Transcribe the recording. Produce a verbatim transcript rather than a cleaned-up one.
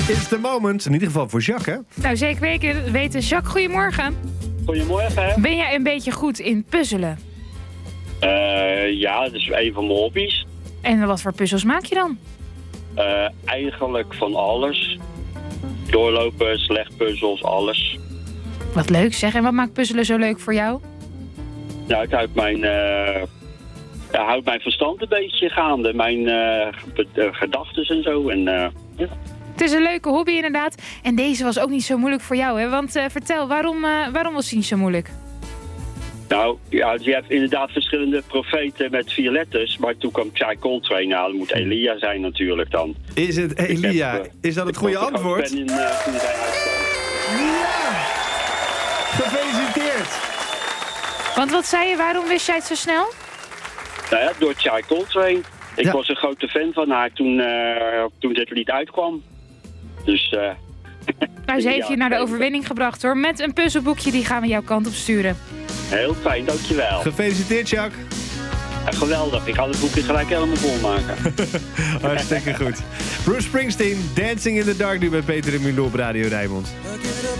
It's the moment. In ieder geval voor Jacques, hè? Nou, zeker weten, weten. Jacques, goedemorgen. Goedemorgen. Ben jij een beetje goed in puzzelen? Uh, ja, dat is een van mijn hobby's. En wat voor puzzels maak je dan? Uh, eigenlijk van alles. Doorlopen, slechtpuzzels, alles. Wat leuk zeg. En wat maakt puzzelen zo leuk voor jou? Nou, het houdt mijn, uh, ja, houdt mijn verstand een beetje gaande. Mijn uh, uh, gedachten en zo. En, uh, ja. Het is een leuke hobby inderdaad. En deze was ook niet zo moeilijk voor jou, hè? Want uh, vertel, waarom, uh, waarom was die niet zo moeilijk? Nou, ja, je hebt inderdaad verschillende profeten met vier letters. Maar toen kwam Chai Coltrane. Nou, dat moet Elia zijn natuurlijk dan. Is het Elia? Heb, uh, is dat het goede antwoord? Ik ben in, uh, toen hij uitkwam. Ja! Gefeliciteerd! Want wat zei je, waarom wist jij het zo snel? Nou ja, door Chai Coltrane. Ik ja. was een grote fan van haar toen, uh, toen dit lied uitkwam. Dus... Uh, nou, ze heeft je naar de overwinning gebracht, hoor. Met een puzzelboekje, die gaan we jouw kant op sturen. Heel fijn, dankjewel. Gefeliciteerd, Jacques. Ja, geweldig, ik ga het boekje gelijk helemaal vol maken. Hartstikke goed. Bruce Springsteen, Dancing in the Dark, nu bij Peter en Milou op Radio Rijnmond.